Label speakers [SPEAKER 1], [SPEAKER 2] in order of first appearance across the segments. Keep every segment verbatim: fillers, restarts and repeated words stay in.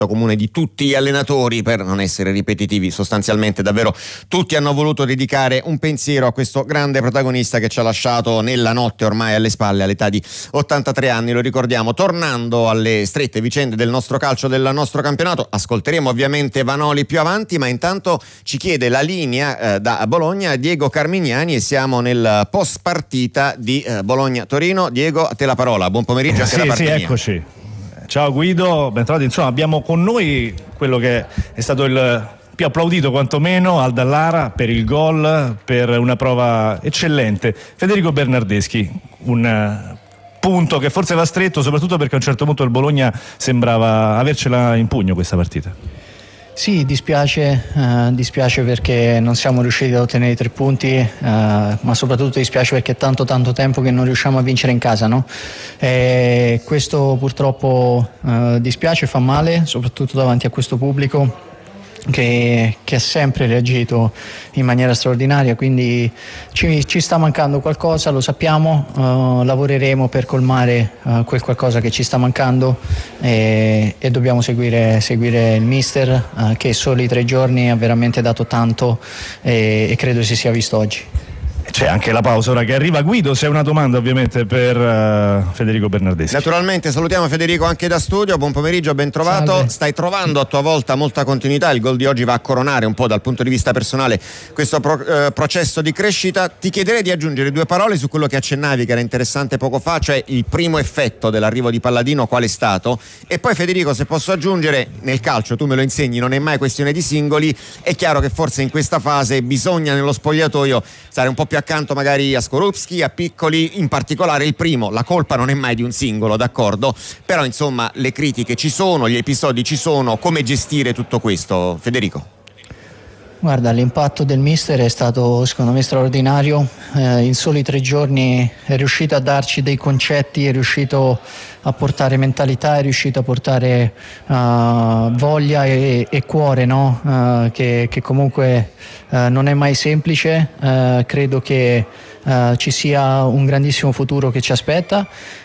[SPEAKER 1] comune di tutti gli allenatori. Per non essere ripetitivi, sostanzialmente davvero tutti hanno voluto dedicare un pensiero a questo grande protagonista che ci ha lasciato nella notte ormai alle spalle all'età di ottantatré anni, lo ricordiamo. Tornando alle strette vicende del nostro calcio, del nostro campionato, ascolteremo ovviamente Vanoli più avanti, ma intanto ci chiede la linea eh, da Bologna Diego Carmignani e siamo nel post partita di eh, Bologna-Torino. Diego, a te la parola, buon pomeriggio anche
[SPEAKER 2] sì,
[SPEAKER 1] da parte
[SPEAKER 2] sì,
[SPEAKER 1] mia.
[SPEAKER 2] Eccoci. Ciao Guido, bentrovato. Insomma, abbiamo con noi quello che è stato il più applaudito quantomeno al Dallara per il gol, per una prova eccellente, Federico Bernardeschi. Un punto che forse va stretto, soprattutto perché a un certo punto il Bologna sembrava avercela in pugno questa partita.
[SPEAKER 3] Sì, dispiace, eh, dispiace perché non siamo riusciti ad ottenere i tre punti, eh, ma soprattutto dispiace perché è tanto tanto tempo che non riusciamo a vincere in casa, no? E questo purtroppo eh, dispiace, fa male, soprattutto davanti a questo pubblico che, che ha sempre reagito in maniera straordinaria, quindi ci, ci sta mancando qualcosa, lo sappiamo, uh, lavoreremo per colmare uh, quel qualcosa che ci sta mancando e, e dobbiamo seguire, seguire il mister uh, che solo i tre giorni ha veramente dato tanto e, e credo si sia visto oggi.
[SPEAKER 2] C'è anche la pausa ora che arriva. Guido, c'è una domanda ovviamente per uh, Federico Bernardeschi.
[SPEAKER 1] Naturalmente salutiamo Federico anche da studio, buon pomeriggio, ben trovato. Salve. Stai trovando a tua volta molta continuità, il gol di oggi va a coronare un po' dal punto di vista personale questo pro, eh, processo di crescita. Ti chiederei di aggiungere due parole su quello che accennavi, che era interessante poco fa, cioè il primo effetto dell'arrivo di Palladino, qual è stato? E poi Federico, se posso aggiungere, nel calcio tu me lo insegni, non è mai questione di singoli, è chiaro che forse in questa fase bisogna nello spogliatoio stare un po' più accanto magari a Skorupski, a Piccoli, in particolare il primo. La colpa non è mai di un singolo, d'accordo, però insomma le critiche ci sono, gli episodi ci sono, come gestire tutto questo, Federico?
[SPEAKER 3] Guarda, l'impatto del mister è stato secondo me straordinario, eh, in soli tre giorni è riuscito a darci dei concetti, è riuscito a portare mentalità, è riuscito a portare uh, voglia e, e cuore, no? uh, che, che comunque uh, non è mai semplice, uh, credo che Uh, ci sia un grandissimo futuro che ci aspetta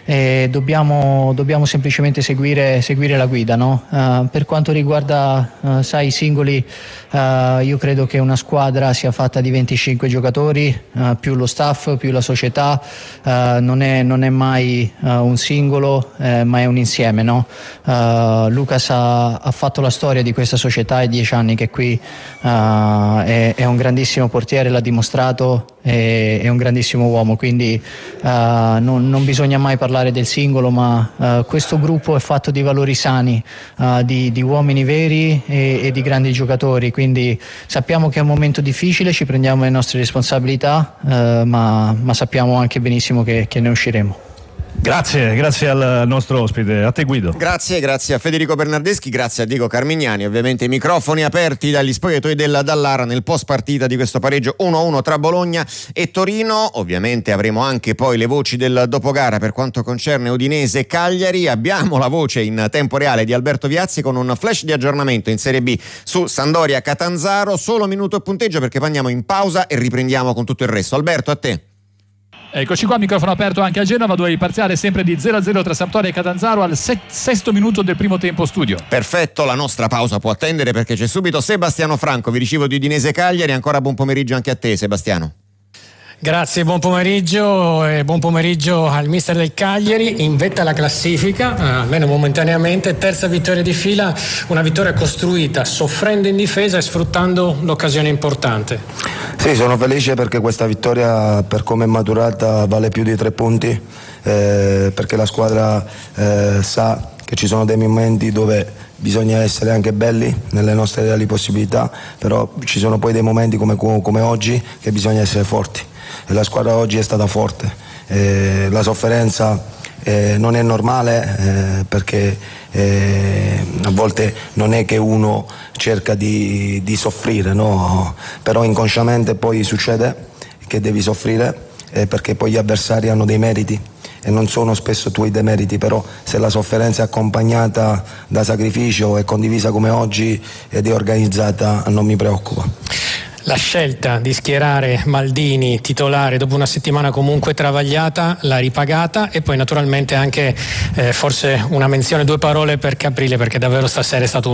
[SPEAKER 3] e dobbiamo, dobbiamo semplicemente seguire, seguire la guida, no? Uh, per quanto riguarda uh, sai, i singoli, uh, io credo che una squadra sia fatta di venticinque giocatori, uh, più lo staff, più la società, uh, non, è, non è mai uh, un singolo, eh, ma è un insieme, no? uh, Lucas ha, ha fatto la storia di questa società, è dieci anni che è qui, uh, è, è un grandissimo portiere, l'ha dimostrato, è, è un grandissimo uomo, quindi uh, non, non bisogna mai parlare del singolo, ma uh, questo gruppo è fatto di valori sani, uh, di, di uomini veri e, e di grandi giocatori, quindi sappiamo che è un momento difficile, ci prendiamo le nostre responsabilità, uh, ma, ma sappiamo anche benissimo che, che ne usciremo.
[SPEAKER 2] Grazie, grazie al nostro ospite, a te Guido.
[SPEAKER 1] Grazie, grazie a Federico Bernardeschi, grazie a Diego Carmignani, ovviamente i microfoni aperti dagli spogliatoi della Dallara nel post partita di questo pareggio uno a uno tra Bologna e Torino. Ovviamente avremo anche poi le voci del dopogara per quanto concerne Udinese e Cagliari. Abbiamo la voce in tempo reale di Alberto Viazzi con un flash di aggiornamento in Serie B su Sampdoria Catanzaro. Solo minuto e punteggio perché poi andiamo in pausa e riprendiamo con tutto il resto. Alberto, a te.
[SPEAKER 4] Eccoci qua, microfono aperto anche a Genova, dove il parziale sempre di zero a zero tra Sampdoria e Catanzaro al se- sesto minuto del primo tempo studio.
[SPEAKER 1] Perfetto, la nostra pausa può attendere perché c'è subito Sebastiano Franco, vi ricevo di Udinese Cagliari. Ancora buon pomeriggio anche a te, Sebastiano.
[SPEAKER 5] Grazie, buon pomeriggio e buon pomeriggio al mister del Cagliari, in vetta alla classifica, eh, almeno momentaneamente, terza vittoria di fila, una vittoria costruita soffrendo in difesa e sfruttando l'occasione importante.
[SPEAKER 6] Sì, sono felice perché questa vittoria, per come è maturata, vale più di tre punti, eh, perché la squadra eh, sa che ci sono dei momenti dove bisogna essere anche belli nelle nostre reali possibilità, però ci sono poi dei momenti come, come oggi che bisogna essere forti. E la squadra oggi è stata forte, eh, la sofferenza eh, non è normale eh, perché eh, a volte non è che uno cerca di, di soffrire, no? Però inconsciamente poi succede che devi soffrire eh, perché poi gli avversari hanno dei meriti e non sono spesso tuoi demeriti, però se la sofferenza è accompagnata da sacrificio, è condivisa come oggi ed è organizzata, non mi preoccupa.
[SPEAKER 5] La scelta di schierare Maldini titolare dopo una settimana comunque travagliata l'ha ripagata, e poi naturalmente anche eh, forse una menzione, due parole per Caprile, perché davvero stasera è stato un